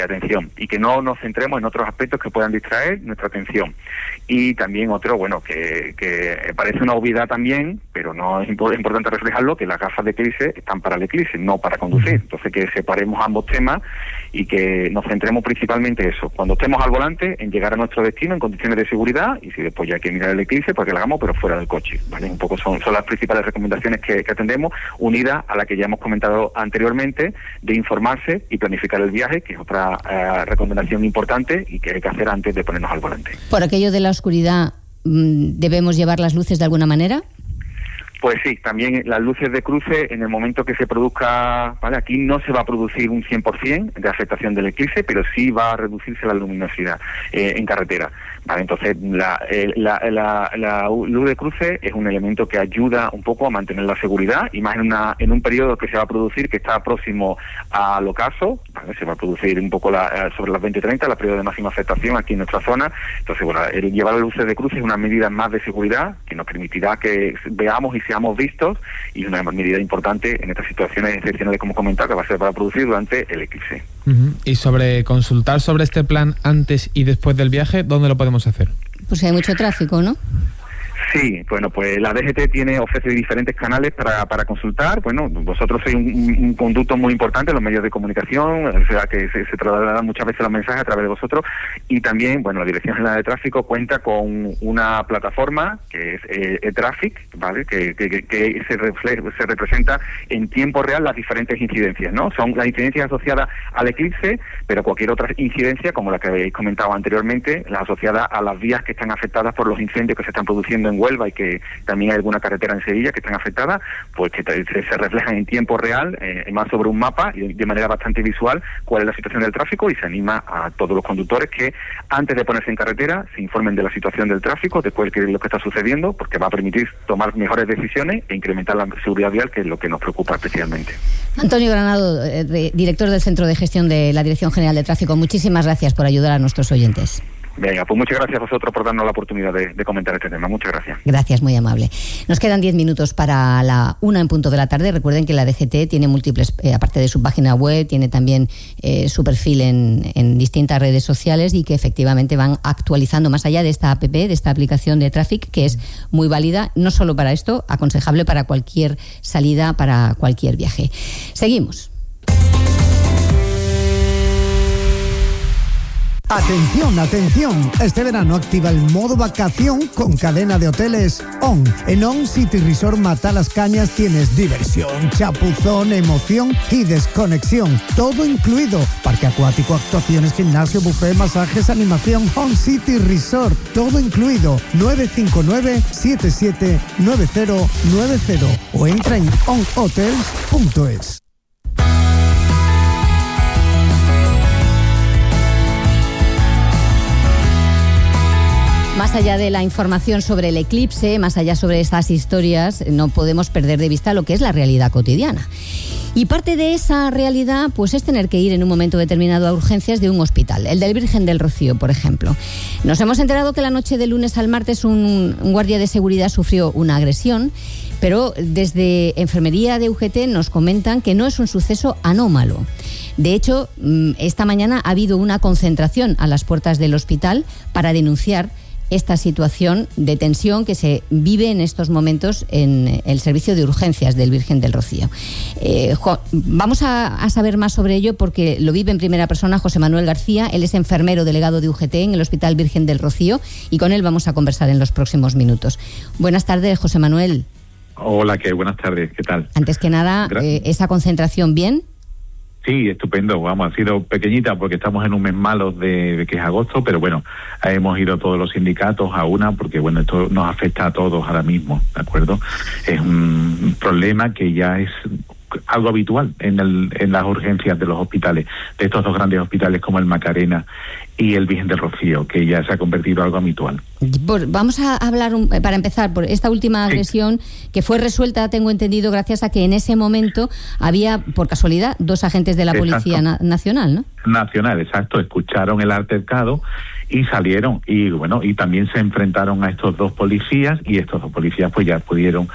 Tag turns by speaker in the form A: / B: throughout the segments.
A: atención, y que no nos centremos en otros aspectos que puedan distraer nuestra atención. Y también otro, bueno, que parece una obviedad también, pero no es importante reflejarlo, que las gafas de eclipse están para el eclipse, no para conducir. Entonces, que separemos ambos temas y que nos centremos principalmente eso, cuando estemos al volante, en llegar a nuestro destino en condiciones de seguridad, y si después ya hay que mirar el eclipse, pues que lo hagamos, pero fuera del coche, ¿vale? Un poco son las principales recomendaciones que atendemos, unidas a la que ya hemos comentado anteriormente, de informarse y planificar el viaje, que es otra recomendación importante y que hay que hacer antes de ponernos al volante.
B: Por aquello de la oscuridad, ¿debemos llevar las luces de alguna manera?
A: Pues sí, también las luces de cruce, en el momento que se produzca, ¿vale? Aquí no se va a producir un 100% de afectación del eclipse, pero sí va a reducirse la luminosidad en carretera, ¿vale? Entonces, la luz de cruce es un elemento que ayuda un poco a mantener la seguridad, y más en un periodo que se va a producir, que está próximo al ocaso, ¿vale? Se va a producir un poco sobre las 20:30, la periodo de máxima afectación aquí en nuestra zona. Entonces, bueno, el llevar las luces de cruce es una medida más de seguridad que nos permitirá que veamos y seamos vistos, y una medida importante en estas situaciones excepcionales, como comentaba, que va a ser para producir durante el eclipse.
C: Y sobre consultar sobre este plan antes y después del viaje, ¿dónde lo podemos hacer?
B: Pues hay mucho tráfico, ¿no?
A: Sí, bueno, pues la DGT ofrece diferentes canales para consultar. Bueno, vosotros sois un conducto muy importante, los medios de comunicación, o sea que se trasladan muchas veces los mensajes a través de vosotros, y también, bueno, la Dirección General de Tráfico cuenta con una plataforma que es eTraffic, ¿vale? Que se representa en tiempo real las diferentes incidencias, ¿no? Son las incidencias asociadas al eclipse, pero cualquier otra incidencia, como la que habéis comentado anteriormente, la asociada a las vías que están afectadas por los incendios que se están produciendo en Huelva, y que también hay alguna carretera en Sevilla que están afectadas, pues que se reflejan en tiempo real, más sobre un mapa y de manera bastante visual, cuál es la situación del tráfico, y se anima a todos los conductores que antes de ponerse en carretera se informen de la situación del tráfico, después de lo que está sucediendo, porque va a permitir tomar mejores decisiones e incrementar la seguridad vial, que es lo que nos preocupa especialmente.
B: Antonio Granado, director del Centro de Gestión de la Dirección General de Tráfico, muchísimas gracias por ayudar a nuestros oyentes.
A: Venga, pues muchas gracias a vosotros por darnos la oportunidad de comentar este tema. Muchas gracias.
B: Gracias, muy amable. Nos quedan 10 minutos para la 1 en punto de la tarde. Recuerden que la DGT tiene múltiples, aparte de su página web, tiene también su perfil en distintas redes sociales, y que efectivamente van actualizando más allá de esta app, de esta aplicación de Traffic, que es muy válida, no solo para esto, aconsejable para cualquier salida, para cualquier viaje. Seguimos.
D: Atención, atención. Este verano activa el modo vacación con cadena de hoteles ON. En ON City Resort Matalascañas tienes diversión, chapuzón, emoción y desconexión. Todo incluido. Parque acuático, actuaciones, gimnasio, buffet, masajes, animación. ON City Resort. Todo incluido. 959-779090 o entra en onhotels.es.
B: Más allá de la información sobre el eclipse, más allá sobre estas historias, no podemos perder de vista lo que es la realidad cotidiana. Y parte de esa realidad, pues, es tener que ir en un momento determinado a urgencias de un hospital, el del Virgen del Rocío, por ejemplo. Nos hemos enterado que la noche del lunes al martes un guardia de seguridad sufrió una agresión, pero desde Enfermería de UGT nos comentan que no es un suceso anómalo. De hecho, esta mañana ha habido una concentración a las puertas del hospital para denunciar esta situación de tensión que se vive en estos momentos en el servicio de urgencias del Virgen del Rocío. Vamos a saber más sobre ello, porque lo vive en primera persona José Manuel García. Él es enfermero delegado de UGT en el Hospital Virgen del Rocío, y con él vamos a conversar en los próximos minutos. Buenas tardes, José Manuel.
E: Hola, buenas tardes, ¿qué tal?
B: Antes que nada, ¿esa concentración bien?
E: Sí, estupendo. Vamos, ha sido pequeñita porque estamos en un mes malo de que es agosto, pero bueno, hemos ido todos los sindicatos a una, porque bueno, esto nos afecta a todos ahora mismo, ¿de acuerdo? Es un problema que ya es algo habitual en las urgencias de los hospitales, de estos dos grandes hospitales como el Macarena y el Virgen del Rocío, que ya se ha convertido en algo habitual.
B: Vamos a hablar, para empezar, por esta última agresión que fue resuelta, tengo entendido, gracias a que en ese momento había, por casualidad, 2 agentes de la Policía Nacional, ¿no?
E: Nacional, exacto. Escucharon el altercado y salieron. Y bueno, y también se enfrentaron a estos 2 policías, y estos 2 policías pues ya pudieron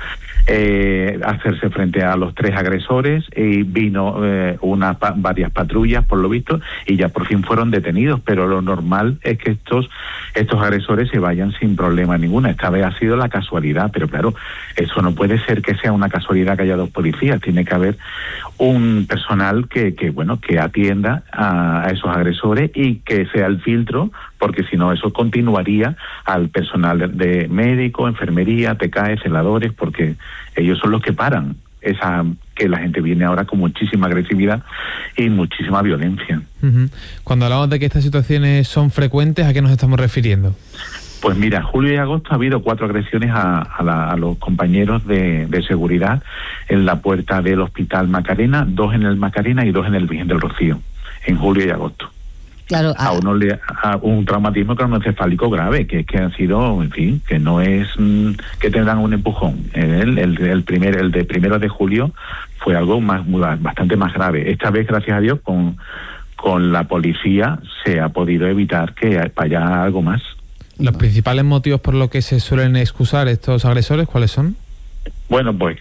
E: hacerse frente a los 3 agresores, y vino varias patrullas, por lo visto, y ya por fin fueron detenidos. Pero lo normal es que estos agresores se vayan sin problema ninguna. Esta vez ha sido la casualidad, pero claro, eso no puede ser que sea una casualidad que haya 2 policías. Tiene que haber un personal que atienda a esos agresores y que sea el filtro, porque si no eso continuaría al personal de médico, enfermería, TCAE, celadores, porque ellos son los que paran que la gente viene ahora con muchísima agresividad y muchísima violencia.
C: Cuando hablamos de que estas situaciones son frecuentes, ¿a qué nos estamos refiriendo?
E: Pues mira, julio y agosto ha habido 4 agresiones a los compañeros de seguridad en la puerta del Hospital Macarena, 2 en el Macarena y 2 en el Virgen del Rocío, en julio y agosto.
B: Claro,
E: a un traumatismo craneoencefálico grave, que han sido, en fin, que no es que te dan un empujón. El de 1 de julio fue algo bastante más grave. Esta vez, gracias a Dios, con la policía se ha podido evitar que vaya algo más.
C: ¿Los principales motivos por los que se suelen excusar estos agresores, cuáles son?
E: Bueno, pues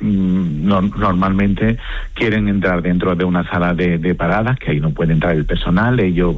E: normalmente quieren entrar dentro de una sala de paradas, que ahí no puede entrar el personal. Ellos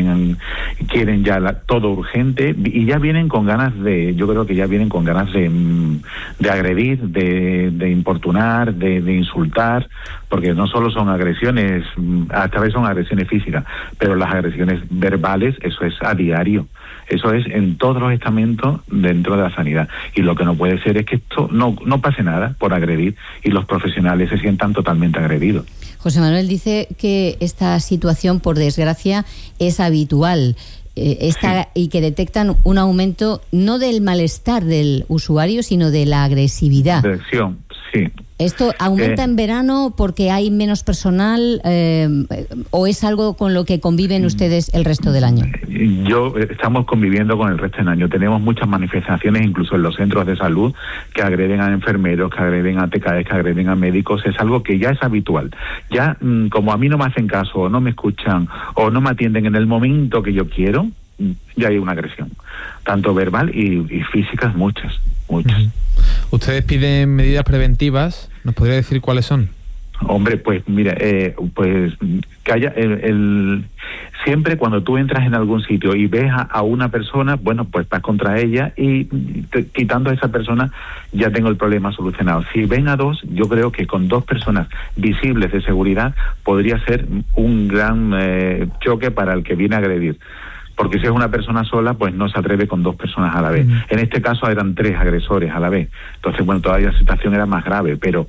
E: quieren ya todo urgente, y ya vienen con ganas yo creo que ya vienen con ganas de agredir, de importunar, de insultar, porque no solo son agresiones, hasta veces son agresiones físicas, pero las agresiones verbales, eso es a diario. Eso es en todos los estamentos dentro de la sanidad. Y lo que no puede ser es que esto no pase nada por agredir y los profesionales se sientan totalmente agredidos.
B: José Manuel dice que esta situación, por desgracia, es habitual. Y que detectan un aumento no del malestar del usuario, sino de la agresividad.
E: Agresión, sí.
B: ¿Esto aumenta en verano porque hay menos personal o es algo con lo que conviven ustedes el resto del año?
E: Estamos conviviendo con el resto del año. Tenemos muchas manifestaciones, incluso en los centros de salud, que agreden a enfermeros, que agreden a TCAE, que agreden a médicos. Es algo que ya es habitual. Ya, como a mí no me hacen caso, o no me escuchan, o no me atienden en el momento que yo quiero, ya hay una agresión. Tanto verbal y físicas, muchas.
C: Ustedes piden medidas preventivas, ¿nos podría decir cuáles son?
E: Hombre, pues mira, pues que haya siempre cuando tú entras en algún sitio y ves a una persona, bueno, pues vas contra ella y quitando a esa persona ya tengo el problema solucionado. Si ven a 2, yo creo que con 2 personas visibles de seguridad podría ser un gran choque para el que viene a agredir. Porque si es una persona sola, pues no se atreve con 2 personas a la vez. En este caso eran 3 agresores a la vez. Entonces, bueno, todavía la situación era más grave. Pero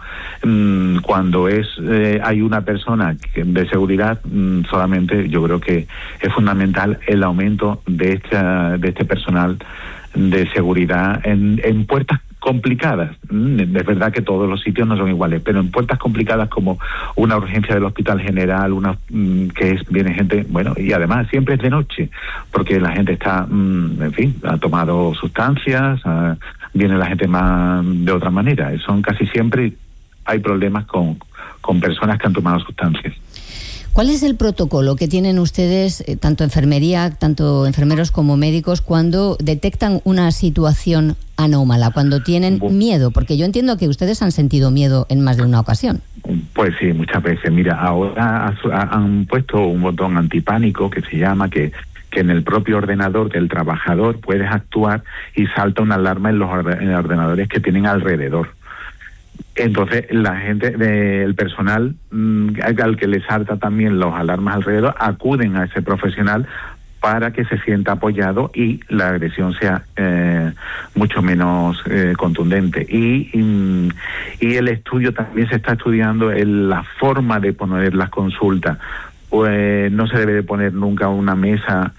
E: cuando hay una persona de seguridad, solamente yo creo que es fundamental el aumento de este personal de seguridad en puertas complicadas. Es verdad que todos los sitios no son iguales, pero en puertas complicadas como una urgencia del Hospital General, viene gente, bueno, y además siempre es de noche, porque la gente está, en fin, ha tomado sustancias, viene la gente más de otra manera. Casi siempre hay problemas con personas que han tomado sustancias.
B: ¿Cuál es el protocolo que tienen ustedes, tanto enfermería, tanto enfermeros como médicos, cuando detectan una situación anómala, cuando tienen miedo? Porque yo entiendo que ustedes han sentido miedo en más de una ocasión.
E: Pues sí, muchas veces. Mira, ahora han puesto un botón antipánico que se llama que en el propio ordenador del trabajador puedes actuar y salta una alarma en los ordenadores que tienen alrededor. Entonces la gente del personal al que le salta también los alarmas alrededor acuden a ese profesional para que se sienta apoyado y la agresión sea mucho menos contundente. Y el estudio también se está estudiando la forma de poner las consultas. Pues no se debe de poner nunca una mesa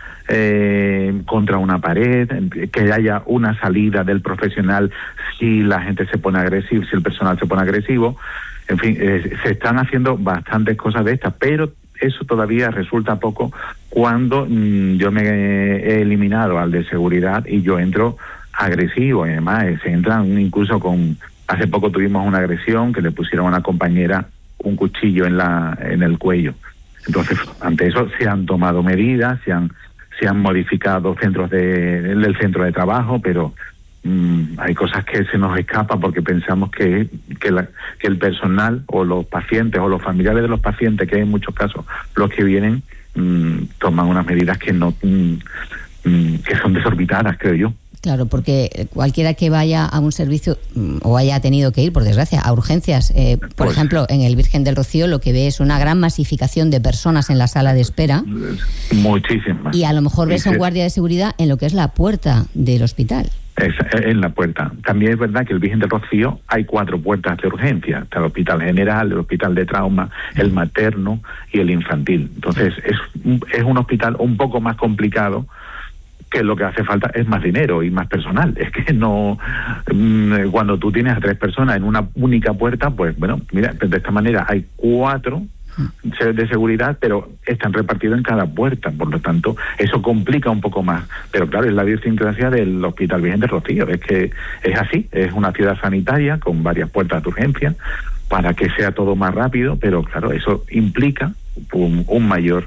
E: contra una pared, que haya una salida del profesional si la gente se pone agresiva, si el personal se pone agresivo. En fin, se están haciendo bastantes cosas de estas, pero eso todavía resulta poco cuando yo me he eliminado al de seguridad y yo entro agresivo, y además se entran incluso con... Hace poco tuvimos una agresión que le pusieron a una compañera un cuchillo en el cuello. Entonces, ante eso se han tomado medidas, se han modificado el centro de trabajo, pero hay cosas que se nos escapan porque pensamos que el personal o los pacientes o los familiares de los pacientes, que hay en muchos casos los que vienen, toman unas medidas que no que son desorbitadas, creo yo.
B: Claro, porque cualquiera que vaya a un servicio o haya tenido que ir, por desgracia, a urgencias, por ejemplo, en el Virgen del Rocío, lo que ve es una gran masificación de personas en la sala de espera.
E: Muchísimas.
B: Y a lo mejor ves a un guardia de seguridad en lo que es la puerta del hospital.
E: En la puerta. También es verdad que el Virgen del Rocío hay 4 puertas de urgencia. Está el hospital general, el hospital de trauma, el materno y el infantil. Entonces es un hospital un poco más complicado, que lo que hace falta es más dinero y más personal. Es que no, cuando tú tienes a 3 personas en una única puerta, pues bueno, mira, de esta manera hay 4 de seguridad, pero están repartidos en cada puerta, por lo tanto eso complica un poco más. Pero claro, es la idiosincrasia del Hospital Virgen del Rocío, es que es así, es una ciudad sanitaria con varias puertas de urgencia para que sea todo más rápido, pero claro, eso implica un mayor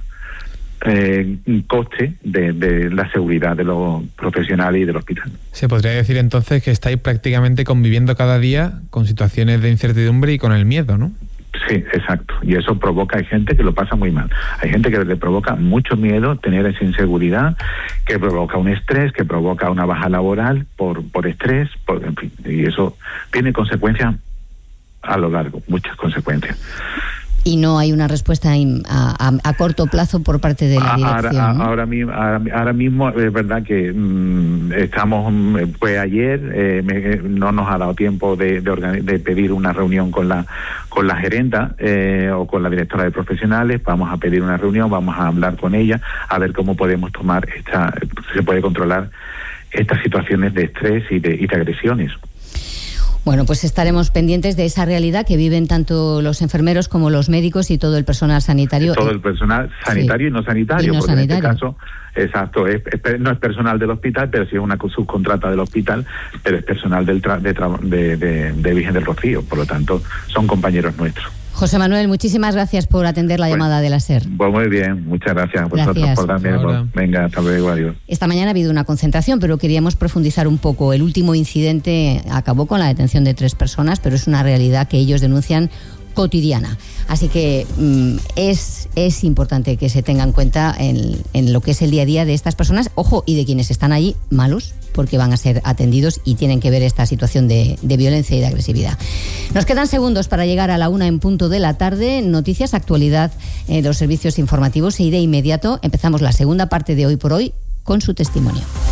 E: coste de la seguridad de los profesionales y del hospital.
C: Se podría decir entonces que estáis prácticamente conviviendo cada día con situaciones de incertidumbre y con el miedo, ¿no?
E: Sí, exacto. Y eso provoca, hay gente que lo pasa muy mal. Hay gente que le provoca mucho miedo tener esa inseguridad, que provoca un estrés, que provoca una baja laboral por estrés, en fin, y eso tiene consecuencias a lo largo, muchas consecuencias.
B: Y no hay una respuesta a corto plazo por parte de la dirección, ¿no?
E: Ahora mismo es verdad que estamos, pues ayer no nos ha dado tiempo de pedir una reunión con la gerenta o con la directora de profesionales. Vamos a pedir una reunión, vamos a hablar con ella a ver cómo podemos se puede controlar estas situaciones de estrés y de agresiones.
B: Bueno, pues estaremos pendientes de esa realidad que viven tanto los enfermeros como los médicos y todo el personal sanitario.
E: Todo el personal sanitario, sí, y no sanitario, porque sanitario. En este caso, exacto, no es personal del hospital, pero sí es una subcontrata del hospital, pero es personal de Virgen del Rocío, por lo tanto, son compañeros nuestros.
B: José Manuel, muchísimas gracias por atender la llamada de la SER.
E: Pues muy bien, muchas gracias a vosotros por darme. Venga, hasta luego, adiós.
B: Esta mañana ha habido una concentración, pero queríamos profundizar un poco. El último incidente acabó con la detención de 3 personas, pero es una realidad que ellos denuncian cotidiana. Así que es importante que se tenga en cuenta en lo que es el día a día de estas personas, ojo, y de quienes están allí malos, porque van a ser atendidos y tienen que ver esta situación de violencia y de agresividad. Nos quedan segundos para llegar a la 1 en punto de la tarde. Noticias, actualidad, los servicios informativos, y de inmediato empezamos la segunda parte de Hoy por Hoy con su testimonio.